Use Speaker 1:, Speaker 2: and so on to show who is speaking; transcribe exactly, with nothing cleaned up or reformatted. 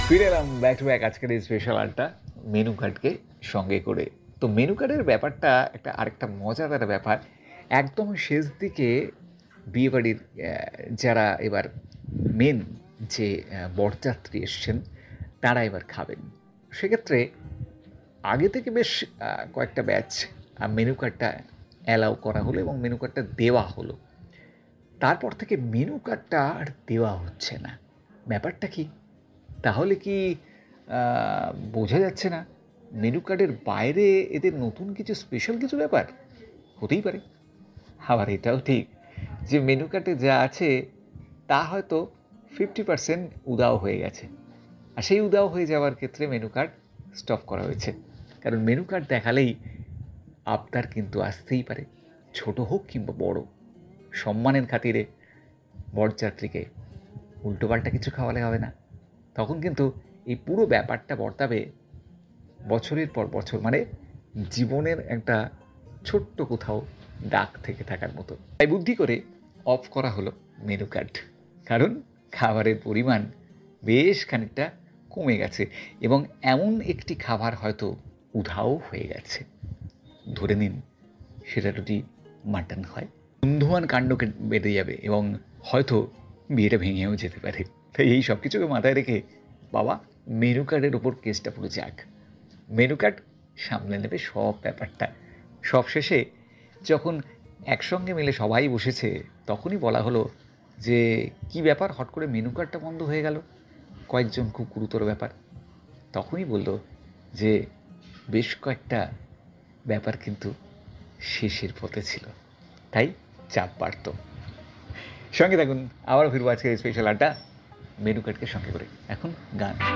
Speaker 1: ফিরে এলাম back to back আজকের এই স্পেশাল আড্ডা মেনু কার্ডকে সঙ্গে করে। তো মেনু কার্ডের ব্যাপারটা একটা আরেকটা মজাদার ব্যাপার। একদম শেষ দিকে বিয়েবাড়ির অ্যা যারা এবার মেন যে অ্যা বরযাত্রী এসছেন তারা এবার খাবেন। সেক্ষেত্রে আগে থেকে বেশ আ কয়েকটা ব্যাচ আ মেনু কার্ডটা অ্যালাউ করা হলো এবং মেনু কার্ডটা দেওয়া হলো। তারপর থেকে মেনু কার্ডটা আর দেওয়া হচ্ছে না। ব্যাপারটা কি? তাহলে কি আ বোঝা যাচ্ছে না মেনু কার্ডের বাইরে এদের নতুন কিছু স্পেশাল কিছু ব্যাপার? হতেই পারে। আবার এটাও ঠিক যে মেনু কার্ডে যা আছে তা হয়তো ফিফটি পার্সেন্ট উধাও হয়ে গেছে। আর সেই উধাও হয়ে যাওয়ার ক্ষেত্রে মেনু কার্ড স্টপ করা হয়েছে। কারণ মেনু কার্ড দেখালেই আবদার কিন্তু আসতেই পারে। ছোট হোক কিংবা বড়। সম্মানের খাতিরে বরযাত্রীকে উল্টোপাল্টা কিছু খাওয়ালে হবে না। তখন কিন্তু এই পুরো ব্যাপারটা বর্তাবে বছরের পর বছর, মানে জীবনের একটা ছোট্ট কোথাও দাগ থেকে থাকার মতো। তাই বুদ্ধি করে অফ করা হলো মেনু কার্ড। কারণ খাবারের পরিমাণ বেশ খানিকটা কমে গেছে এবং এমন একটি খাবার হয়তো উধাও হয়ে গেছে। ধরে নিন সেটা যদি মাটন হয়, ধুন্ধুমার কাণ্ড বেড়ে যাবে এবং হয়তো বিয়েটা ভেঙেও যেতে পারে। তাই এই সব কিছুকে মাথায় রেখে বাবা মেনু কার্ডের ওপর কেসটা পুরো যাক। মেনু কার্ড সামলে নেবে সব ব্যাপারটা। সব শেষে যখন একসঙ্গে মিলে সবাই বসেছে তখনই বলা হলো যে কী ব্যাপার, হট করে মেনু কার্ডটা বন্ধ হয়ে গেল। কয়েকজন খুব গুরুতর ব্যাপার। তখনই বলল যে বেশ কয়েকটা ব্যাপার কিন্তু শেষের পথে ছিল, তাই চাপ বাড়ত। সঙ্গে থাকুন, আবারও ফিরবো আজকে স্পেশাল আড্ডা মেনু কার্ডকে সঙ্গে করে। এখন গান।